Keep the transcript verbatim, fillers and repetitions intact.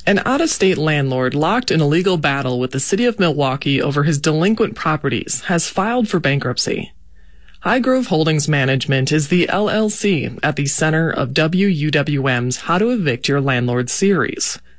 An out-of-state landlord locked in a legal battle with the city of Milwaukee over his delinquent properties has filed for bankruptcy. Highgrove Holdings Management is the L L C at the center of W U W M's How to Evict Your Landlord series.